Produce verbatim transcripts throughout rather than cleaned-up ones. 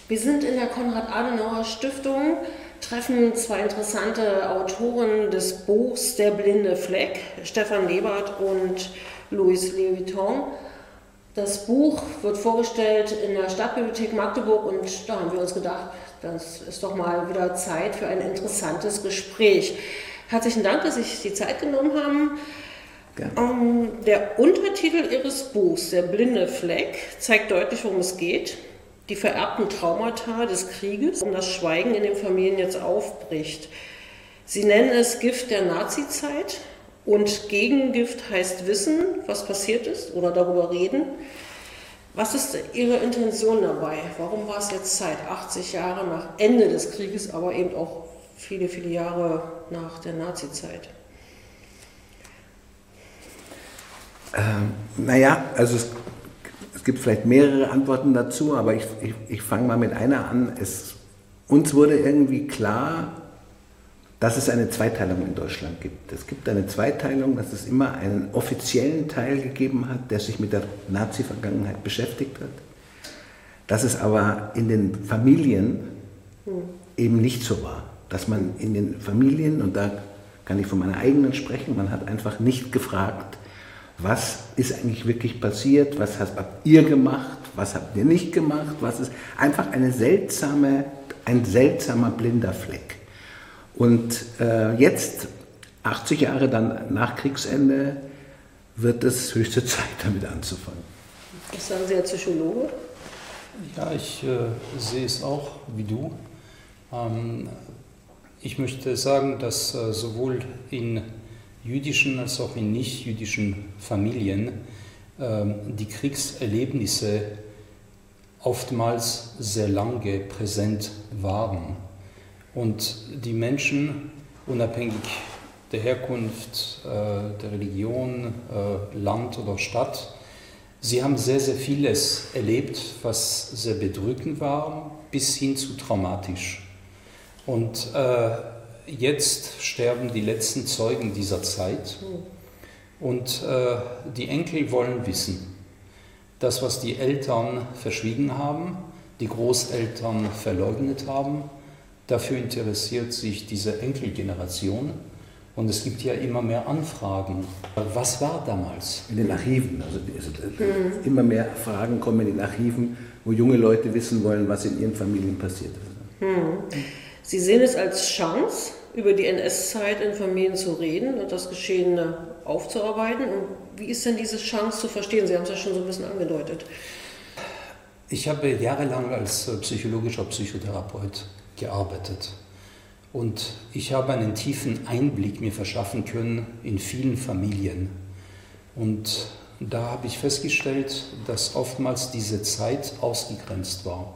Wir sind in der Konrad-Adenauer-Stiftung, treffen zwei interessante Autoren des Buchs Der blinde Fleck, Stefan Lebert und Louis Le Vuitton. Das Buch wird vorgestellt in der Stadtbibliothek Magdeburg und da haben wir uns gedacht, das ist doch mal wieder Zeit für ein interessantes Gespräch. Herzlichen Dank, dass Sie sich die Zeit genommen haben. Ähm, der Untertitel Ihres Buchs, Der blinde Fleck, zeigt deutlich, worum es geht. Die vererbten Traumata des Krieges, um das Schweigen in den Familien jetzt aufbricht. Sie nennen es Gift der Nazizeit und Gegengift heißt wissen, was passiert ist oder darüber reden. Was ist Ihre Intention dabei? Warum war es jetzt Zeit, achtzig Jahre nach Ende des Krieges, aber eben auch viele, viele Jahre nach der Nazizeit? Ähm, naja, also es Es gibt vielleicht mehrere Antworten dazu, aber ich, ich, ich fange mal mit einer an. Es, uns wurde irgendwie klar, dass es eine Zweiteilung in Deutschland gibt. Es gibt eine Zweiteilung, dass es immer einen offiziellen Teil gegeben hat, der sich mit der Nazi-Vergangenheit beschäftigt hat. Dass es aber in den Familien hm. eben nicht so war. Dass man in den Familien, und da kann ich von meiner eigenen sprechen, man hat einfach nicht gefragt, was ist eigentlich wirklich passiert, was habt ihr gemacht, was habt ihr nicht gemacht, was ist einfach eine seltsame, ein seltsamer blinder Fleck. Und äh, jetzt, achtzig Jahre dann nach Kriegsende, wird es höchste Zeit, damit anzufangen. Was sagen Sie als Psychologe? Ja, ich äh, sehe es auch wie du. Ähm, ich möchte sagen, dass äh, sowohl in jüdischen als auch in nicht-jüdischen Familien ähm, die Kriegserlebnisse oftmals sehr lange präsent waren. Und die Menschen, unabhängig der Herkunft, äh, der Religion, äh, Land oder Stadt, sie haben sehr, sehr vieles erlebt, was sehr bedrückend war, bis hin zu traumatisch. Und äh, jetzt sterben die letzten Zeugen dieser Zeit und äh, die Enkel wollen wissen, das, was die Eltern verschwiegen haben, die Großeltern verleugnet haben, dafür interessiert sich diese Enkelgeneration und es gibt ja immer mehr Anfragen. Was war damals? In den Archiven, also mhm. immer mehr Fragen kommen in den Archiven, wo junge Leute wissen wollen, was in ihren Familien passiert ist. Mhm. Sie sehen es als Chance, über die N S-Zeit in Familien zu reden und das Geschehene aufzuarbeiten. Und wie ist denn diese Chance zu verstehen? Sie haben es ja schon so ein bisschen angedeutet. Ich habe jahrelang als psychologischer Psychotherapeut gearbeitet und ich habe einen tiefen Einblick mir verschaffen können in vielen Familien. Und da habe ich festgestellt, dass oftmals diese Zeit ausgegrenzt war.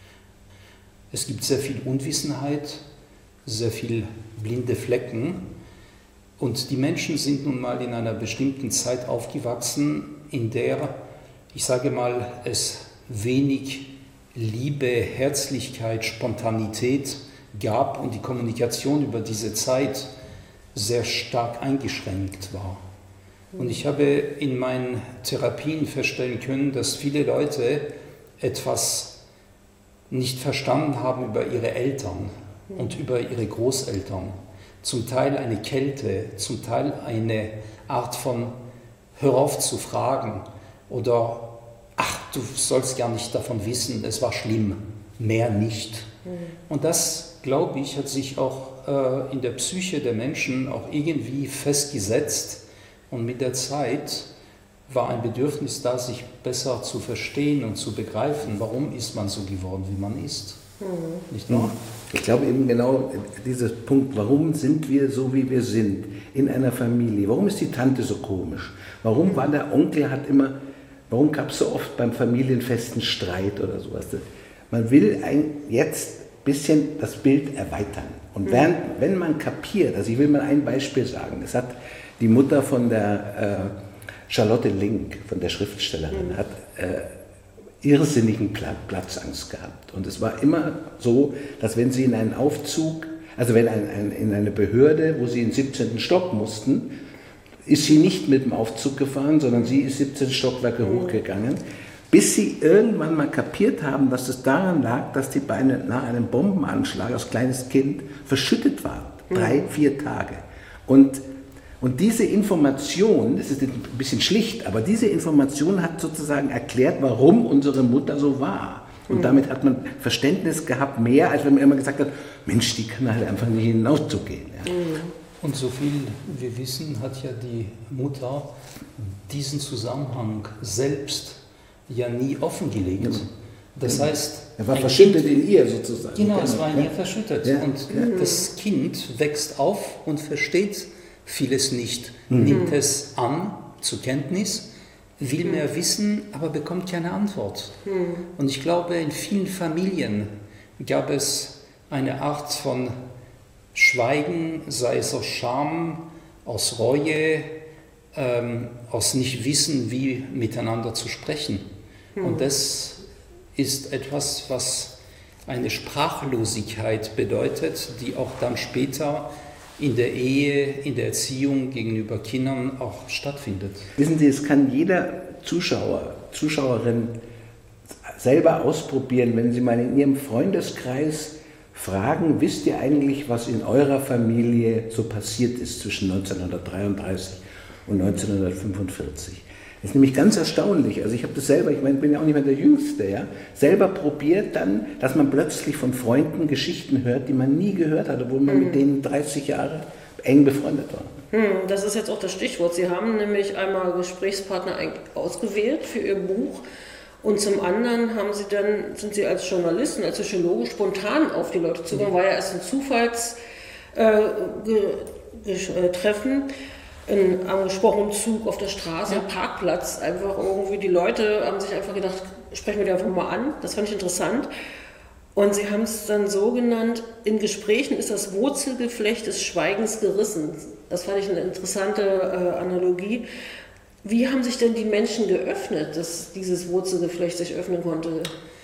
Es gibt sehr viel Unwissenheit, sehr viel blinde Flecken und die Menschen sind nun mal in einer bestimmten Zeit aufgewachsen, in der, ich sage mal, es wenig Liebe, Herzlichkeit, Spontanität gab und die Kommunikation über diese Zeit sehr stark eingeschränkt war. Und ich habe in meinen Therapien feststellen können, dass viele Leute etwas nicht verstanden haben über ihre Eltern und über ihre Großeltern. Zum Teil eine Kälte, zum Teil eine Art von hör auf zu fragen oder ach, du sollst gar nicht davon wissen, es war schlimm, mehr nicht. Mhm. Und das, glaube ich, hat sich auch äh, in der Psyche der Menschen auch irgendwie festgesetzt und mit der Zeit war ein Bedürfnis da, sich besser zu verstehen und zu begreifen, warum ist man so geworden, wie man ist. Mhm. Nicht wahr? Ich glaube eben genau dieser Punkt, warum sind wir so, wie wir sind, in einer Familie? Warum ist die Tante so komisch? Warum war der Onkel, hat immer, warum gab es so oft beim Familienfesten Streit oder sowas? Man will ein, jetzt ein bisschen das Bild erweitern. Und während, wenn man kapiert, also ich will mal ein Beispiel sagen, es hat die Mutter von der äh, Charlotte Link, von der Schriftstellerin, mhm. hat äh, irrsinnigen Platzangst gehabt. Und es war immer so, dass wenn sie in einen Aufzug, also wenn ein, ein, in eine Behörde, wo sie in den siebzehnten Stock mussten, ist sie nicht mit dem Aufzug gefahren, sondern sie ist siebzehn Stockwerke hochgegangen. bis sie irgendwann mal kapiert haben, dass es daran lag, dass die bei einem, nach einem Bombenanschlag als kleines Kind verschüttet waren. Drei, vier Tage. Und, und diese Information, das ist ein bisschen schlicht, aber diese Information hat sozusagen erklärt, warum unsere Mutter so war. Und damit hat man Verständnis gehabt, mehr, als wenn man immer gesagt hat, Mensch, die kann halt einfach nicht hinauszugehen. Ja. Und so viel wir wissen, hat ja die Mutter diesen Zusammenhang selbst ja nie offengelegt. Ja. Das heißt, er war verschüttet kind, in ihr sozusagen. Genau, es war in ja. ihr verschüttet. Ja. Und ja. das Kind wächst auf und versteht vieles nicht, mhm. nimmt es an zur Kenntnis, will mehr wissen, aber bekommt keine Antwort. Mhm. Und ich glaube, in vielen Familien gab es eine Art von Schweigen, sei es aus Scham, aus Reue, ähm, aus Nichtwissen, wie miteinander zu sprechen. Mhm. Und das ist etwas, was eine Sprachlosigkeit bedeutet, die auch dann später in der Ehe, in der Erziehung gegenüber Kindern auch stattfindet. Wissen Sie, es kann jeder Zuschauer, Zuschauerin selber ausprobieren, wenn Sie mal in Ihrem Freundeskreis fragen, wisst ihr eigentlich, was in eurer Familie so passiert ist zwischen neunzehnhundertdreiunddreißig und neunzehnhundertfünfundvierzig. Das ist nämlich ganz erstaunlich. Also ich habe das selber, ich meine, bin ja auch nicht mehr der Jüngste, ja, selber probiert dann, dass man plötzlich von Freunden Geschichten hört, die man nie gehört hat, obwohl man mhm. mit denen dreißig Jahre eng befreundet war. Hm, das ist jetzt auch das Stichwort. Sie haben nämlich einmal Gesprächspartner ausgewählt für Ihr Buch und zum anderen haben Sie dann, sind Sie als Journalisten, als Psychologe spontan auf die Leute zugegangen, war ja erst ein Zufallstreffen. In angesprochenem Zug auf der Straße, ja. Parkplatz, einfach irgendwie, die Leute haben sich einfach gedacht, sprechen wir die einfach mal an, das fand ich interessant. Und sie haben es dann so genannt, in Gesprächen ist das Wurzelgeflecht des Schweigens gerissen. Das fand ich eine interessante äh, Analogie. Wie haben sich denn die Menschen geöffnet, dass dieses Wurzelgeflecht sich öffnen konnte?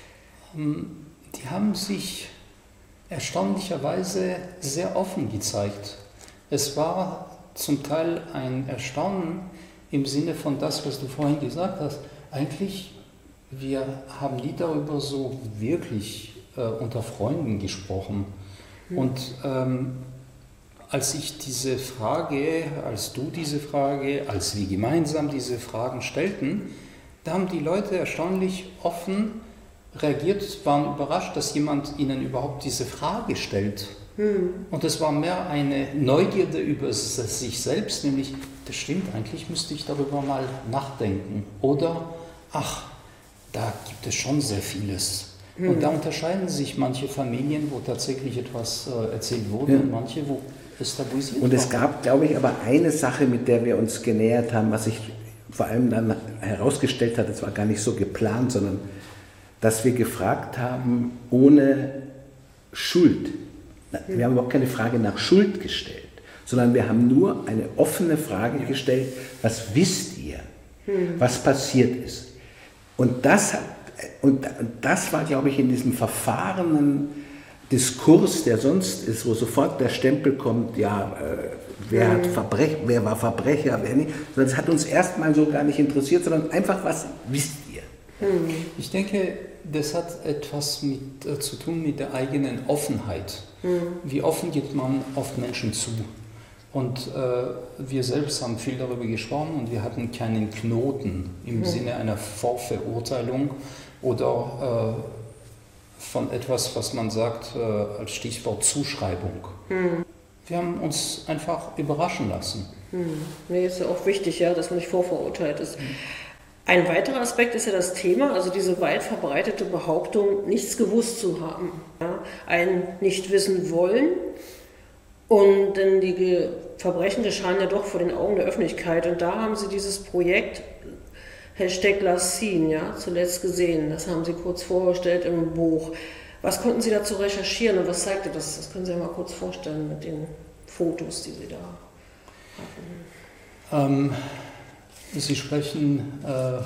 Die haben sich erstaunlicherweise sehr offen gezeigt. Es war zum Teil ein Erstaunen im Sinne von das, was du vorhin gesagt hast. Eigentlich, wir haben nie darüber so wirklich äh, unter Freunden gesprochen. Mhm. Und ähm, als ich diese Frage, als du diese Frage, als wir gemeinsam diese Fragen stellten, da haben die Leute erstaunlich offen reagiert, waren überrascht, dass jemand ihnen überhaupt diese Frage stellt. Und es war mehr eine Neugierde über sich selbst, nämlich, das stimmt, eigentlich müsste ich darüber mal nachdenken. Oder, ach, da gibt es schon sehr vieles. Mhm. Und da unterscheiden sich manche Familien, wo tatsächlich etwas äh, erzählt wurde, ja. und manche, wo es tabuisiert Und war. es gab, glaube ich, aber eine Sache, mit der wir uns genähert haben, was sich vor allem dann herausgestellt hat, es war gar nicht so geplant, sondern dass wir gefragt haben, ohne Schuld. Wir haben überhaupt keine Frage nach Schuld gestellt, sondern wir haben nur eine offene Frage gestellt, was wisst ihr, was passiert ist. Und das, hat, und das war, glaube ich, in diesem verfahrenen Diskurs, der sonst ist, wo sofort der Stempel kommt, ja, äh, wer, hat Verbrech, wer war Verbrecher, wer nicht. Das hat uns erstmal so gar nicht interessiert, sondern einfach, was wisst ihr. Ich denke, das hat etwas mit, äh, zu tun mit der eigenen Offenheit. Mhm. Wie offen geht man auf Menschen zu? Und äh, wir selbst haben viel darüber gesprochen und wir hatten keinen Knoten im mhm. Sinne einer Vorverurteilung oder äh, von etwas, was man sagt äh, als Stichwort Zuschreibung. Mhm. Wir haben uns einfach überraschen lassen. Mhm. Nee, ist ja auch wichtig, ja, dass man nicht vorverurteilt ist. Mhm. Ein weiterer Aspekt ist ja das Thema, also diese weit verbreitete Behauptung, nichts gewusst zu haben. Ja? Ein nicht wissen wollen und denn die Verbrechen geschahen ja doch vor den Augen der Öffentlichkeit. Und da haben Sie dieses Projekt Hashtag Last Seen, ja, zuletzt gesehen. Das haben Sie kurz vorgestellt im Buch. Was konnten Sie dazu recherchieren und was zeigte das? Das können Sie ja mal kurz vorstellen mit den Fotos, die Sie da hatten. Ähm. Sie sprechen äh,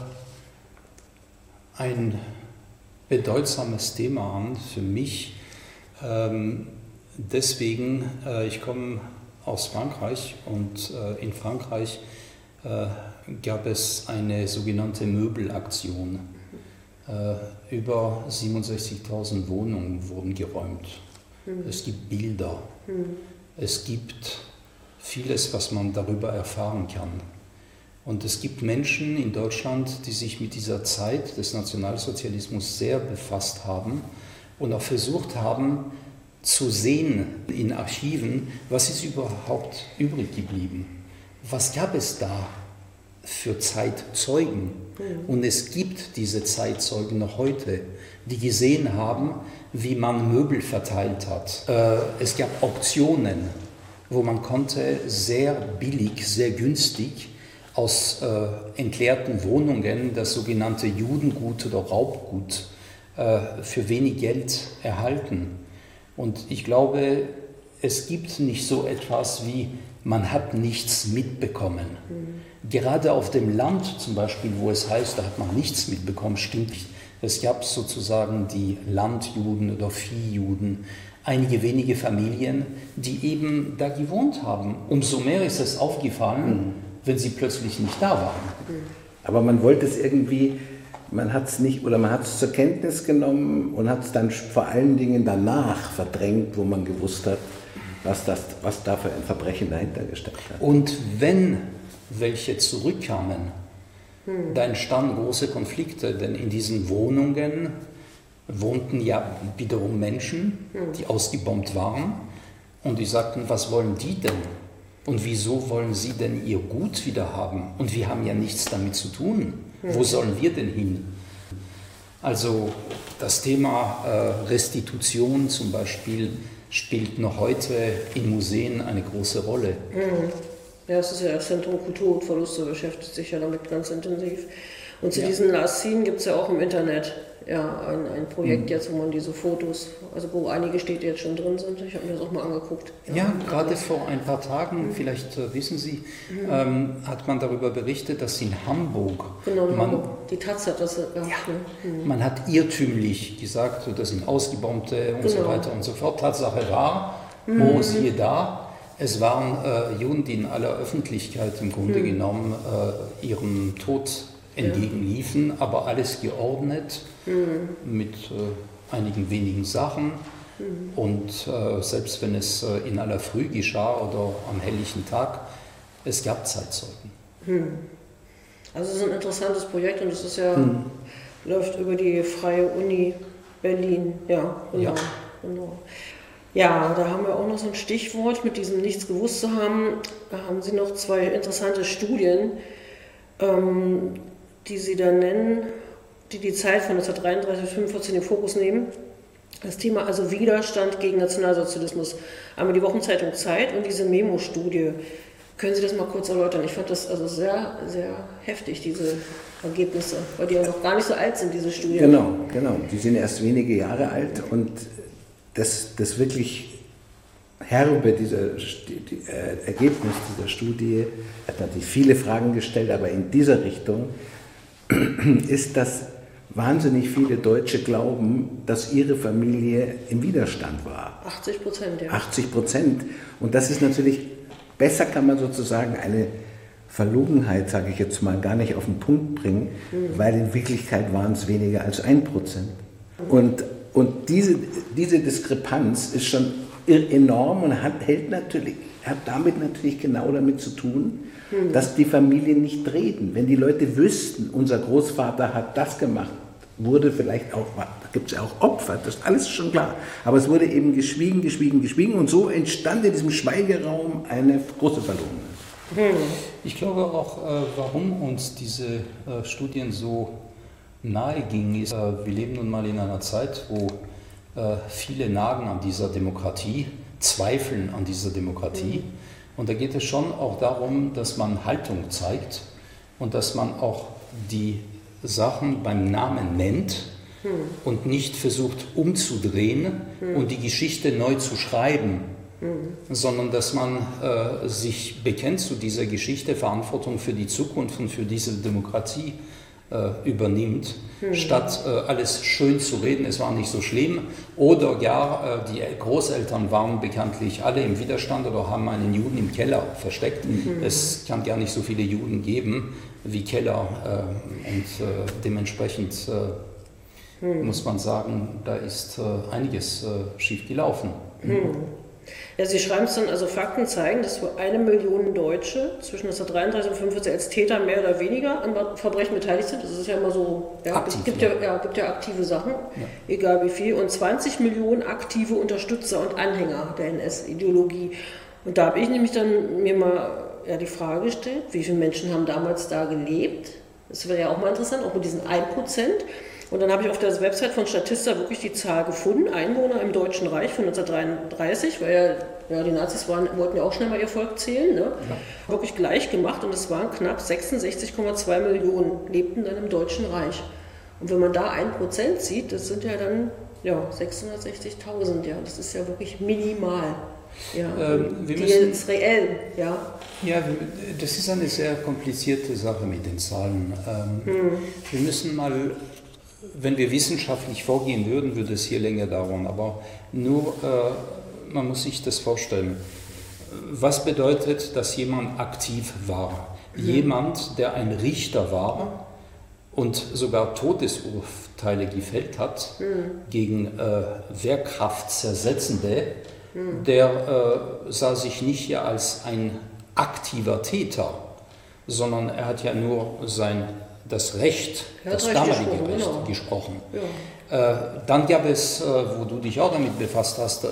ein bedeutsames Thema an für mich. Ähm, deswegen, äh, ich komme aus Frankreich und äh, in Frankreich äh, gab es eine sogenannte Möbelaktion. Äh, über siebenundsechzigtausend Wohnungen wurden geräumt. Mhm. Es gibt Bilder. Mhm. Es gibt vieles, was man darüber erfahren kann. Und es gibt Menschen in Deutschland, die sich mit dieser Zeit des Nationalsozialismus sehr befasst haben und auch versucht haben, zu sehen in Archiven, was ist überhaupt übrig geblieben. Was gab es da für Zeitzeugen? Mhm. Und es gibt diese Zeitzeugen noch heute, die gesehen haben, wie man Möbel verteilt hat. Es gab Auktionen, wo man konnte sehr billig, sehr günstig aus äh, entleerten Wohnungen das sogenannte Judengut oder Raubgut äh, für wenig Geld erhalten. Und ich glaube, es gibt nicht so etwas wie, man hat nichts mitbekommen. Mhm. Gerade auf dem Land zum Beispiel, wo es heißt, da hat man nichts mitbekommen, stimmt nicht. Es gab sozusagen die Landjuden oder Viehjuden, einige wenige Familien, die eben da gewohnt haben. Umso mehr ist es aufgefallen, mhm. wenn sie plötzlich nicht da waren. Aber man wollte es irgendwie, man hat es nicht, oder man hat es zur Kenntnis genommen und hat es dann vor allen Dingen danach verdrängt, wo man gewusst hat, was, das, was da für ein Verbrechen dahinter gesteckt hat. Und wenn welche zurückkamen, hm. da entstanden große Konflikte, denn in diesen Wohnungen wohnten ja wiederum Menschen, die ausgebombt waren, und die sagten, was wollen die denn? Und wieso wollen sie denn ihr Gut wieder haben? Und wir haben ja nichts damit zu tun. Wo sollen wir denn hin? Also das Thema äh, Restitution zum Beispiel spielt noch heute in Museen eine große Rolle. Ja, es ist ja das Zentrum Kultur und Verluste, beschäftigt sich ja damit ganz intensiv. Und zu ja. diesen Last Scene gibt es ja auch im Internet ja, ein, ein Projekt mhm. jetzt, wo man diese Fotos, also wo einige Städte jetzt schon drin sind. Ich habe mir das auch mal angeguckt. Ja, ja gerade vor ein paar Tagen, mhm. vielleicht äh, wissen Sie, mhm. ähm, hat man darüber berichtet, dass in Hamburg... Genau, in man, Hamburg. Die Taz hat das gehabt. Ja, mhm. Man hat irrtümlich gesagt, das sind Ausgebombte und genau. so weiter und so fort. Tatsache war, mhm. oh, siehe da, es waren äh, Juden, die in aller Öffentlichkeit im Grunde mhm. genommen äh, ihrem Tod entgegenliefen, ja. aber alles geordnet mhm. mit äh, einigen wenigen Sachen. Mhm. Und äh, selbst wenn es äh, in aller Früh geschah oder am helllichen Tag, es gab Zeitzeugen. Mhm. Also es ist ein interessantes Projekt und es ist ja, mhm. läuft über die Freie Uni Berlin. Ja, genau. Ja. genau. Ja, da haben wir auch noch so ein Stichwort mit diesem Nichts gewusst zu haben. Da haben Sie noch zwei interessante Studien, ähm, die Sie da nennen, die die Zeit von neunzehnhundertdreiunddreißig bis fünfundvierzig in den Fokus nehmen. Das Thema also Widerstand gegen Nationalsozialismus. Einmal die Wochenzeitung Zeit und diese Memo-Studie. Können Sie das mal kurz erläutern? Ich fand das also sehr, sehr heftig, diese Ergebnisse, weil die ja noch gar nicht so alt sind, diese Studien. Genau, genau. Die sind erst wenige Jahre alt und das, das wirklich herbe dieser die, äh, Ergebnis dieser Studie hat natürlich viele Fragen gestellt, aber in dieser Richtung ist, dass wahnsinnig viele Deutsche glauben, dass ihre Familie im Widerstand war. achtzig Prozent, ja. achtzig Prozent. Und das ist natürlich, besser kann man sozusagen eine Verlogenheit, sage ich jetzt mal, gar nicht auf den Punkt bringen, mhm. weil in Wirklichkeit waren es weniger als ein Prozent. Mhm. Und, und diese, diese Diskrepanz ist schon enorm und hat, hält natürlich, hat damit natürlich genau damit zu tun, mhm. dass die Familien nicht reden. Wenn die Leute wüssten, unser Großvater hat das gemacht, wurde vielleicht auch, da gibt es ja auch Opfer, das ist alles schon klar. Aber es wurde eben geschwiegen, geschwiegen, geschwiegen und so entstand in diesem Schweigeraum eine große Verlogenheit. Ich glaube auch, warum uns diese Studien so nahe gingen, ist, wir leben nun mal in einer Zeit, wo viele nagen an dieser Demokratie, zweifeln an dieser Demokratie. Und da geht es schon auch darum, dass man Haltung zeigt und dass man auch die Sachen beim Namen nennt hm. und nicht versucht umzudrehen hm. und die Geschichte neu zu schreiben, hm. sondern dass man äh, sich bekennt zu dieser Geschichte, Verantwortung für die Zukunft und für diese Demokratie äh, übernimmt, hm. statt äh, alles schön zu reden, es war nicht so schlimm, oder ja, äh, die Großeltern waren bekanntlich alle im Widerstand oder haben einen Juden im Keller versteckt. Hm. Es kann gar nicht so viele Juden geben wie Keller äh, und äh, dementsprechend äh, hm. muss man sagen, da ist äh, einiges äh, schief gelaufen. Hm. Ja, Sie schreiben es dann, also Fakten zeigen, dass so eine Million Deutsche zwischen neunzehnhundertdreiunddreißig und neunzehnhundertfünfundvierzig als Täter mehr oder weniger an Verbrechen beteiligt sind. Das ist ja immer so, ja, Aktiv, es gibt ja. Ja, ja, gibt ja aktive Sachen, Ja. egal wie viel. Und zwanzig Millionen aktive Unterstützer und Anhänger der N S-Ideologie. Und da habe ich nämlich dann mir mal ja, die Frage gestellt, wie viele Menschen haben damals da gelebt? Das wäre ja auch mal interessant, auch mit diesen ein Prozent. Und dann habe ich auf der Website von Statista wirklich die Zahl gefunden, Einwohner im Deutschen Reich von neunzehnhundertdreiunddreißig, weil ja, ja die Nazis waren, wollten ja auch schnell mal ihr Volk zählen, ne? Ja. Wirklich gleich gemacht und es waren knapp sechsundsechzig Komma zwei Millionen, lebten dann im Deutschen Reich. Und wenn man da ein Prozent sieht, das sind ja dann ja, sechshundertsechzigtausend, ja, das ist ja wirklich minimal. Ja, ähm, wir die müssen, ist reell, ja. Ja, das ist eine sehr komplizierte Sache mit den Zahlen. Ähm, hm. Wir müssen mal, wenn wir wissenschaftlich vorgehen würden, würde es hier länger dauern, aber nur, äh, man muss sich das vorstellen. Was bedeutet, dass jemand aktiv war? Hm. Jemand, der ein Richter war und sogar Todesurteile gefällt hat hm. gegen äh, Wehrkraftzersetzende, hm. der äh, sah sich nicht ja als ein aktiver Täter, sondern er hat ja nur sein, das Recht, das damalige gesprochen, Recht genau. gesprochen. Ja. Äh, dann gab es, äh, wo du dich auch damit befasst hast, äh,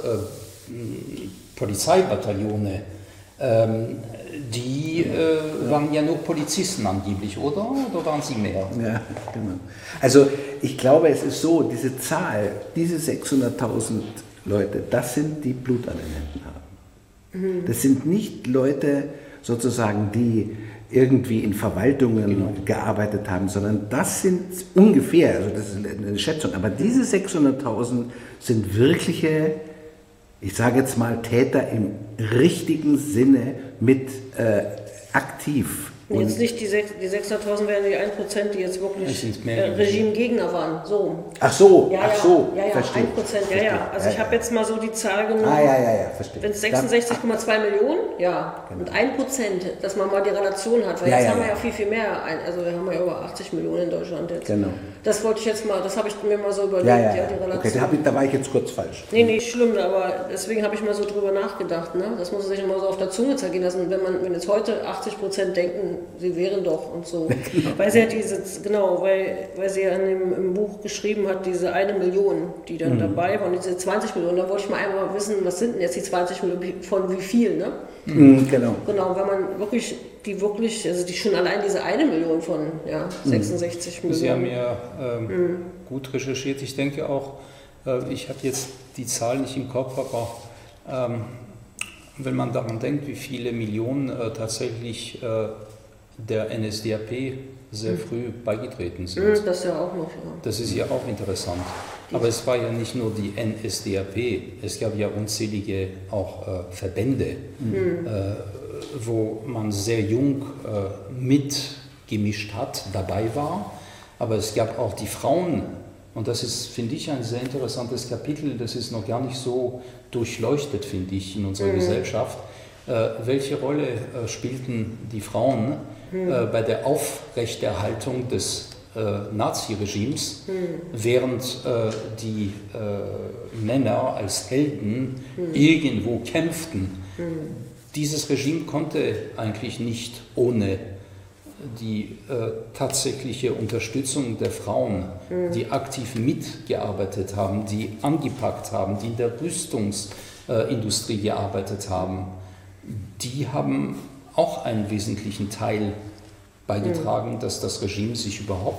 Polizeibataillone, ähm, die äh, waren ja nur Polizisten angeblich, oder? Oder waren sie mehr? Ja, genau. Also ich glaube, es ist so, diese Zahl, diese sechshunderttausend Leute, das sind die Blut an den Händen haben. Mhm. Das sind nicht Leute sozusagen, die irgendwie in Verwaltungen genau. gearbeitet haben, sondern das sind ungefähr, also das ist eine Schätzung, aber diese sechshunderttausend sind wirkliche, ich sage jetzt mal, Täter im richtigen Sinne mit äh, aktiv. Und jetzt nicht die, die sechshunderttausend wären die ein Prozent, die jetzt wirklich äh, Regimegegner waren. So. Ach so, ja, ach ja, so, ja, ja, verstehe. ein Prozent, ja, ja. Also ja, ich habe jetzt mal so die Zahl genommen. Ah, ja, ja, ja, verstehe. Wenn es sechsundsechzig Komma zwei Millionen, ja, genau. Und ein Prozent, dass man mal die Relation hat, weil ja, jetzt ja, haben wir ja viel, viel mehr, also wir haben ja über achtzig Millionen in Deutschland jetzt. Genau. Das wollte ich jetzt mal, das habe ich mir mal so überlegt, ja, ja, ja. die Relation. Okay, da, hab ich, da war ich jetzt kurz falsch. Nee, nee, schlimm, aber deswegen habe ich mal so drüber nachgedacht, ne? Das muss man sich immer so auf der Zunge zergehen lassen, wenn man, wenn jetzt heute achtzig Prozent denken, sie wären doch und so. Genau. Weil sie ja diese, genau, weil, weil sie ja in dem, im Buch geschrieben hat, diese eine Million, die dann mhm. dabei waren, diese zwanzig Millionen, da wollte ich mal einmal wissen, was sind denn jetzt die zwanzig Millionen, von wie viel, ne? Mhm, genau. Genau, wenn man wirklich, die wirklich, also die schon allein diese eine Million von ja, sechsundsechzig mhm. Millionen. Sie haben ja ähm, mhm. gut recherchiert, ich denke auch, äh, ich habe jetzt die Zahl nicht im Kopf, aber ähm, wenn man daran denkt, wie viele Millionen äh, tatsächlich äh, der N S D A P sehr früh beigetreten sind. Das ist ja auch noch. Ja. Das ist ja auch interessant. Aber es war ja nicht nur die N S D A P, es gab ja unzählige auch äh, Verbände, mhm. äh, wo man sehr jung äh, mitgemischt hat, dabei war. Aber es gab auch die Frauen, und das ist, finde ich, ein sehr interessantes Kapitel, das ist noch gar nicht so durchleuchtet, finde ich, in unserer mhm. Gesellschaft. Äh, welche Rolle äh, spielten die Frauen mhm. äh, bei der Aufrechterhaltung des äh, Naziregimes, mhm. während äh, die äh, Männer als Helden mhm. irgendwo kämpften? Mhm. Dieses Regime konnte eigentlich nicht ohne die äh, tatsächliche Unterstützung der Frauen, mhm. die aktiv mitgearbeitet haben, die angepackt haben, die in der Rüstungsindustrie äh, gearbeitet haben, die haben auch einen wesentlichen Teil beigetragen, mhm. dass das Regime sich überhaupt